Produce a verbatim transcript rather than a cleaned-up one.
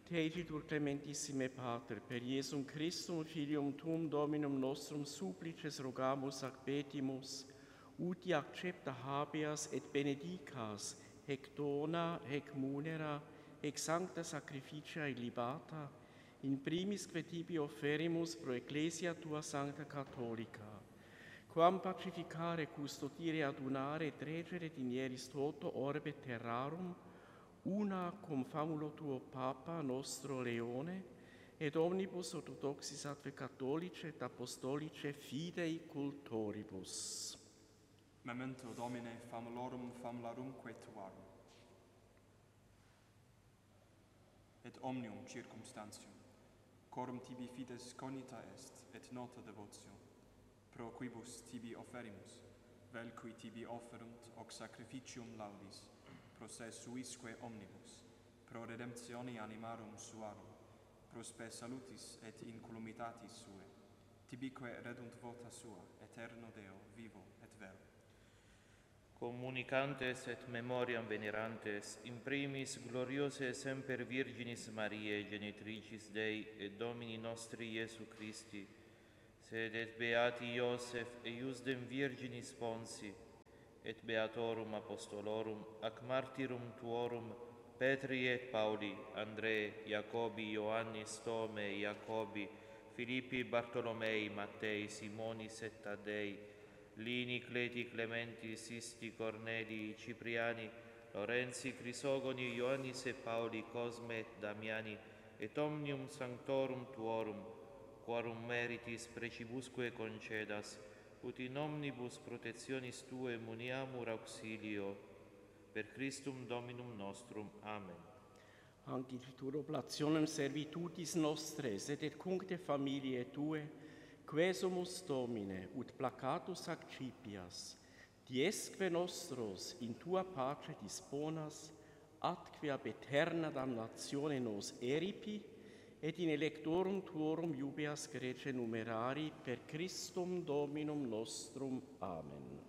Tegitur clementissime Pater, per Iesum Christum, Filium tuum Dominum nostrum supplices rogamus ac petimus, uti accepta habeas et benedicas, hec dona, hec munera, hec sancta sacrificia et libata, in primis que tibi offerimus pro Ecclesia tua sancta catholica, quam pacificare, custodire, adunare et regere dinieris toto orbe terrarum, una cum famulo tuo Papa nostro Leone, et omnibus orthodoxis atque catholice et apostolice fidei cultoribus. Memento Domine famulorum famularumque tuarum, et omnium circumstantium, corum tibi fides cognita est, et nota devotio, pro quibus tibi offerimus, vel qui tibi offerunt hoc sacrificium laudis, pro se suisque omnibus, pro redemptione animarum suarum, pro spe salutis et incolumitatis sue, tibique redunt vota sua, eterno Deo, vivo et vero. Communicantes et memoriam venerantes, in primis gloriose semper Virginis Mariae, genitricis Dei et Domini nostri Iesu Christi, sed et beati Iosef et iusdem Virginis Ponsi, et beatorum apostolorum, ac martyrum tuorum, Petri et Pauli, Andrei, Jacobi, Ioannis, Tome, Jacobi, Filippi, Bartolomei, Mattei, Simonis et Taddei, Lini, Cleti, Clementi, Sisti, Corneli, Cipriani, Lorenzi, Crisogoni, Ioannis et Pauli, Cosme et Damiani, et omnium sanctorum tuorum, quorum meritis precibusque concedas, ut in omnibus protectionis Tue muniamur auxilio, per Christum Dominum nostrum. Amen. Ancipitur oblationem servitutis nostres, et et cuncte familiae Tue, quesumus Domine, ut placatus accipias, diesque nostros in Tua pace disponas, atque ab eterna damnatione nos eripi, et in electorum Tuorum iubeas grece numerari, per Christum Dominum nostrum. Amen.